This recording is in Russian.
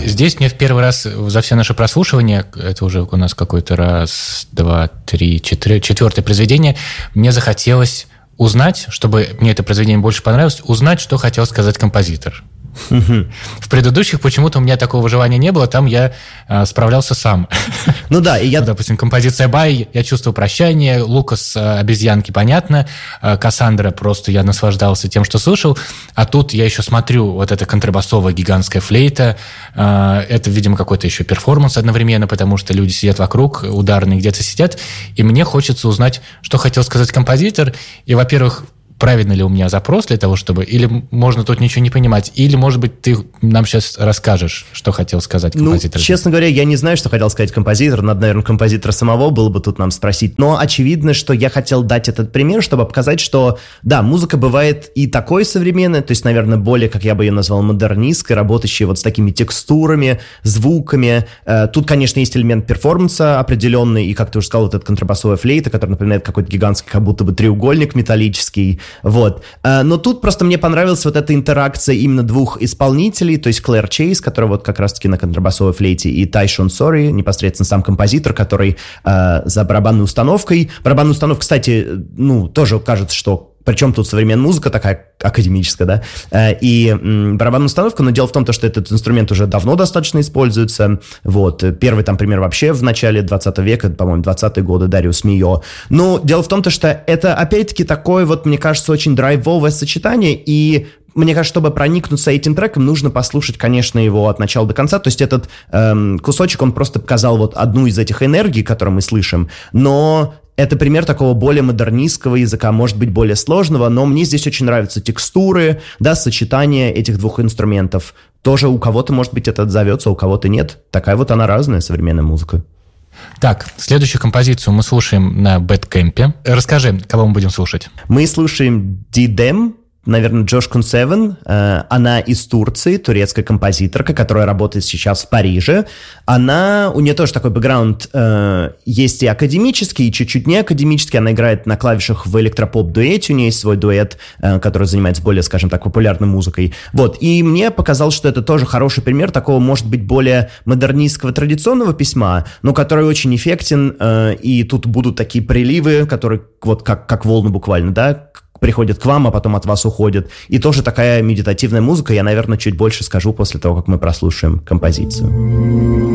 здесь мне в первый раз за все наше прослушивание, это уже у нас какой-то раз, два, три, четвертое произведение, мне захотелось узнать, чтобы мне это произведение больше понравилось, узнать, что хотел сказать композитор. В предыдущих почему-то у меня такого желания не было, там я справлялся сам. Ну да, и я... Допустим, композиция Бай, я чувствую прощание, Лукас обезьянки, понятно, Кассандра просто я наслаждался тем, что слышал, а тут я еще смотрю, вот эта контрабасовая гигантская флейта, это, видимо, какой-то еще перформанс одновременно, потому что люди сидят вокруг, ударные где-то сидят, и мне хочется узнать, что хотел сказать композитор, и, во-первых, правильно ли у меня запрос для того, чтобы... Или можно тут ничего не понимать? Или, может быть, ты нам сейчас расскажешь, что хотел сказать композитор? Ну, честно говоря, я не знаю, что хотел сказать композитор. Надо, наверное, композитора самого было бы тут нам спросить. Но очевидно, что я хотел дать этот пример, чтобы показать, что, да, музыка бывает и такой современной, то есть, наверное, более, как я бы ее назвал, модернистской, работающей вот с такими текстурами, звуками. Тут, конечно, есть элемент перформанса определенный, и, как ты уже сказал, вот эта контрабасовая флейта, которая напоминает какой-то гигантский, как будто бы треугольник металлический. Вот. Но тут просто мне понравилась вот эта интеракция именно двух исполнителей, то есть Клэр Чейз, которая вот как раз-таки на контрабасовой флейте, и Тайшон Сори, непосредственно сам композитор, который за барабанной установкой. Барабанная установка, кстати, ну, тоже кажется, что причем тут современная музыка такая академическая, да, и барабанная установка, но дело в том, что этот инструмент уже давно достаточно используется, вот, первый там пример вообще в начале 20 века, по-моему, 20-е годы, Дариус Мийо, но дело в том, что это, опять-таки, такое вот, мне кажется, очень драйвовое сочетание, и мне кажется, чтобы проникнуться этим треком, нужно послушать, конечно, его от начала до конца. То есть этот кусочек, он просто показал вот одну из этих энергий, которые мы слышим, но это пример такого более модернистского языка, может быть, более сложного, но мне здесь очень нравятся текстуры, да, сочетание этих двух инструментов. Тоже у кого-то, может быть, это отзовется, а у кого-то нет. Такая вот она разная, современная музыка. Так, следующую композицию мы слушаем на Бэдкэмпе. Расскажи, кого мы будем слушать? Мы слушаем Didem, наверное, Джош Кунсевен. Она из Турции, турецкая композиторка, которая работает сейчас в Париже. У нее тоже такой бэкграунд есть и академический, и чуть-чуть не академический. Она играет на клавишах в электропоп-дуэте. У нее есть свой дуэт, который занимается более, скажем так, популярной музыкой. Вот. И мне показалось, что это тоже хороший пример такого, может быть, более модернистского традиционного письма, но который очень эффектен. И тут будут такие приливы, которые вот как волны буквально, да, приходят к вам, а потом от вас уходят. И тоже такая медитативная музыка. Я, наверное, чуть больше скажу после того, как мы прослушаем композицию.